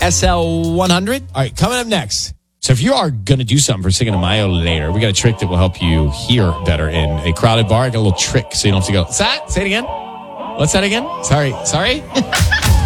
SL100. All right, coming up next. So if you are going to do something for Cinco de Mayo later, we got a trick that will help you hear better in a crowded bar. I got a little trick so you don't have to go, what's that? Say it again. What's that again? Sorry.